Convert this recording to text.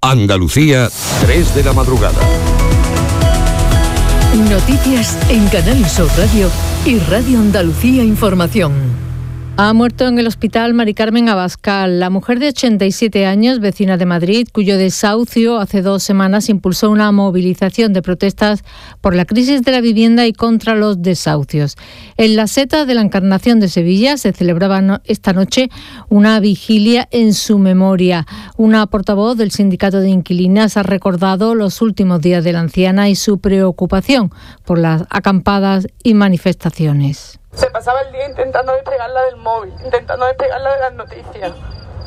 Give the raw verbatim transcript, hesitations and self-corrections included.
Andalucía, tres de la madrugada. Noticias en Canal Sur Radio y Radio Andalucía Información. Ha muerto en el hospital Mari Carmen Abascal, la mujer de ochenta y siete años, vecina de Madrid, cuyo desahucio hace dos semanas impulsó una movilización de protestas por la crisis de la vivienda y contra los desahucios. En la Seta de la Encarnación de Sevilla se celebraba esta noche una vigilia en su memoria. Una portavoz del Sindicato de Inquilinas ha recordado los últimos días de la anciana y su preocupación por las acampadas y manifestaciones. Se pasaba el día intentando despegarla del móvil, intentando despegarla de las noticias.